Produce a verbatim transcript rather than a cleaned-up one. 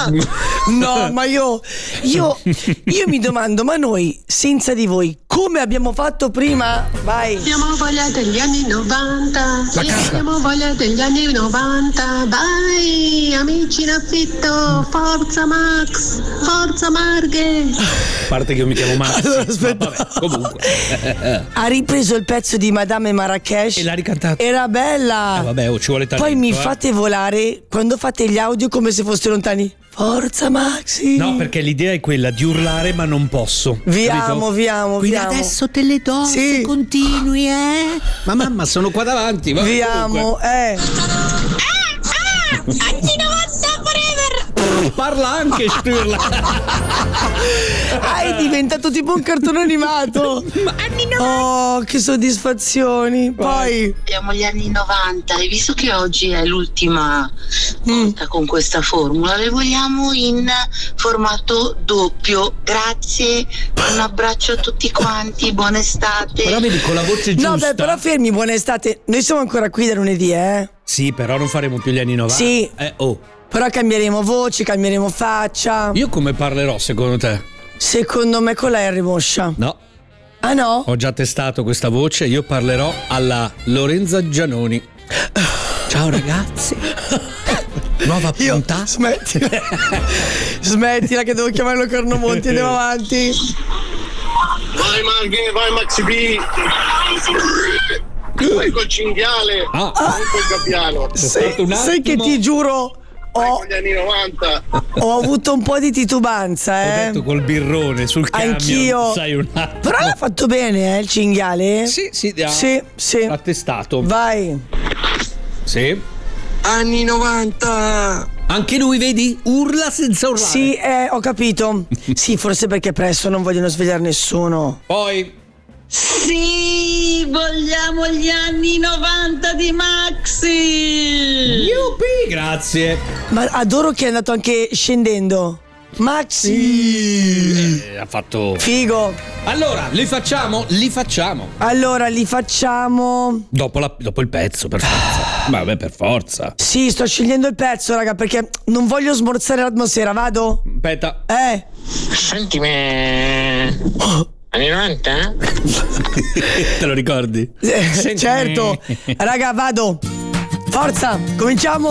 No, ma io, io, io mi domando, ma noi senza di voi come abbiamo fatto prima? Vai. Abbiamo voglia degli anni novanta. Sì, abbiamo voglia degli anni novanta. Vai, amici in affitto. Forza Max, forza Marghe. A parte che io mi chiamo Max. Allora, aspetta. Ma vabbè, comunque. Ha ripreso il pezzo di Madame Marrakesh. E l'ha ricantato. Era bella. Eh, vabbè, oh, ci vuole talento. Poi mi eh. fate volare quando fate gli audio come se foste lontani. Forza Maxi. No, perché l'idea è quella di urlare, ma non posso. Vi capito? amo, vi amo, Quindi vi amo. adesso te le do, Sì. se continui, eh. Ma mamma, sono qua davanti. Va, Vi comunque. amo, eh. Anni novanta forever. Parla anche Stirla. Ah, è diventato tipo un cartone animato. Oh, che soddisfazioni. Poi Abbiamo gli anni novanta e visto che oggi è l'ultima volta con questa formula, le vogliamo in formato doppio. Grazie, un abbraccio a tutti quanti, buona estate. Però vedi, con la voce giusta. no, beh, però fermi, buona estate. Noi siamo ancora qui da lunedì, eh. Sì, però non faremo più gli anni novanta. Sì. Eh, oh. Però cambieremo voci, cambieremo faccia. Io come parlerò secondo te? Secondo me con la R moscia. No, Ah no? ho già testato questa voce. Io parlerò alla Lorenza Gianoni. Ciao ragazzi. Nuova Io puntata. smettila. Smettila che devo chiamarlo Carnomonti. Andiamo avanti. Vai Marghe, vai Maxi B. Vai col cinghiale. Ah. Vai col gabbiano. Sai, stato un sai che attimo- ti giuro Vai ho, con gli anni novanta. ho avuto un po' di titubanza, Ho eh. detto col birrone sul camion. Anch'io. Sai un attimo. Però l'ha fatto bene, eh, il cinghiale. Sì, sì, ha, Sì, sì. ha testato. Vai. Sì. Anni novanta. Anche lui, vedi? Urla senza urlare. Sì, eh, ho capito. Sì, forse perché presto non vogliono svegliare nessuno. Poi Sì, vogliamo gli anni novanta di Maxi. Yuppie, grazie. Ma adoro che è andato anche scendendo. Maxi. Eh, ha fatto. Figo. Allora, li facciamo? Li facciamo. Allora li facciamo. Dopo, la- dopo il pezzo, per forza. Vabbè, per forza. Sì, sto scegliendo il pezzo, raga, perché non voglio smorzare l'atmosfera. Vado? Aspetta. Eh. Senti me. Anni novanta? Te lo ricordi? Eh, Senti- certo. Raga, vado. Forza, cominciamo.